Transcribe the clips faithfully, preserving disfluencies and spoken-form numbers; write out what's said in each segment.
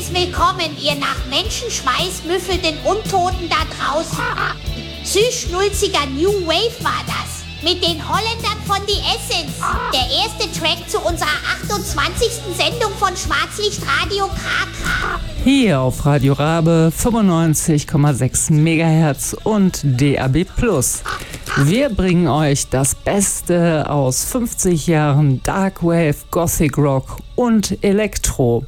Herzliches Willkommen, ihr nach Menschenschweiß müffelnden Untoten da draußen. Süß-schnulziger New Wave war das. Mit den Holländern von The Essence. Der erste Track zu unserer achtundzwanzigsten Sendung von Schwarzlichtradio Krakra. Hier auf Radio Rabe fünfundneunzig Komma sechs Megahertz und D A B plus. Wir bringen euch das Beste aus fünfzig Jahren Darkwave, Gothic Rock und Elektro.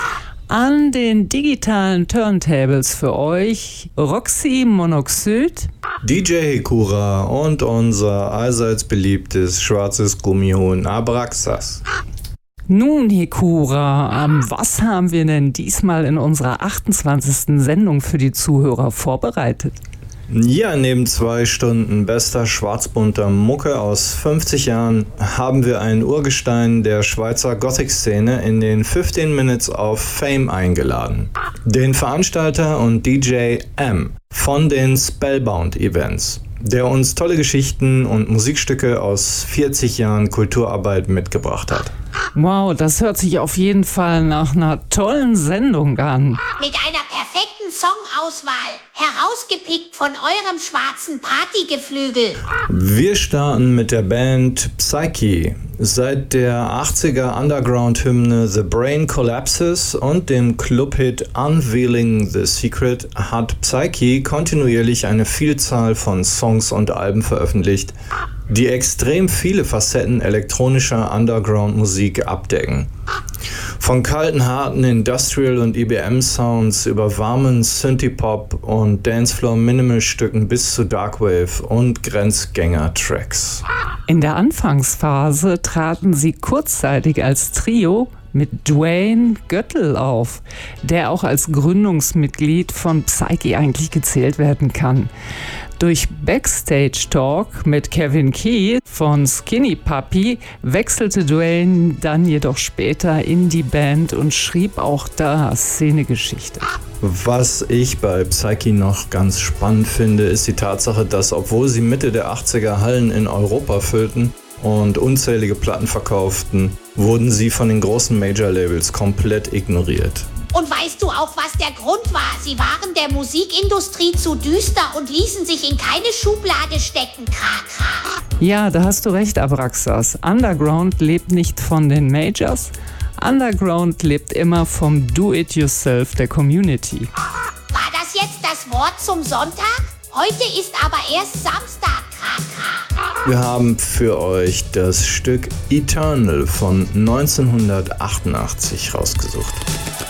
An den digitalen Turntables für euch Roxy Monoxid, D J Hekura und unser allseits beliebtes schwarzes Gummihuhn Abraxas. Nun, Hekura, ähm, was haben wir denn diesmal in unserer achtundzwanzigsten Sendung für die Zuhörer vorbereitet? Ja, neben zwei Stunden bester schwarzbunter Mucke aus fünfzig Jahren haben wir ein Urgestein der Schweizer Gothic-Szene in den fifteen Minutes of Fame eingeladen. Den Veranstalter und D J M von den Spellbound Events, der uns tolle Geschichten und Musikstücke aus vierzig Jahren Kulturarbeit mitgebracht hat. Wow, das hört sich auf jeden Fall nach einer tollen Sendung an. Mit einer perfekten Songauswahl, herausgepickt von eurem schwarzen Partygeflügel. Wir starten mit der Band Psyche. Seit der achtziger Underground-Hymne The Brain Collapses und dem Clubhit Unveiling the Secret hat Psyche kontinuierlich eine Vielzahl von Songs und Alben veröffentlicht, die extrem viele Facetten elektronischer Underground-Musik abdecken. Von kalten, harten Industrial- und E B M-Sounds über warmen Synthie-Pop- und Dancefloor-Minimal-Stücken bis zu Darkwave und Grenzgänger-Tracks. In der Anfangsphase traten sie kurzzeitig als Trio mit Dwayne Göttl auf, der auch als Gründungsmitglied von Psyche eigentlich gezählt werden kann. Durch Backstage Talk mit Kevin Key von Skinny Puppy wechselte Dwayne dann jedoch später in die Band und schrieb auch da Szenegeschichte. Was ich bei Psyche noch ganz spannend finde, ist die Tatsache, dass obwohl sie Mitte der achtziger Hallen in Europa füllten und unzählige Platten verkauften, wurden sie von den großen Major-Labels komplett ignoriert. Und weißt du auch, was der Grund war? Sie waren der Musikindustrie zu düster und ließen sich in keine Schublade stecken, Krakra. Ja, da hast du recht, Abraxas. Underground lebt nicht von den Majors. Underground lebt immer vom Do-it-yourself der Community. War das jetzt das Wort zum Sonntag? Heute ist aber erst Samstag, Krakra. Wir haben für euch das Stück Eternal von neunzehnhundertachtundachtzig rausgesucht.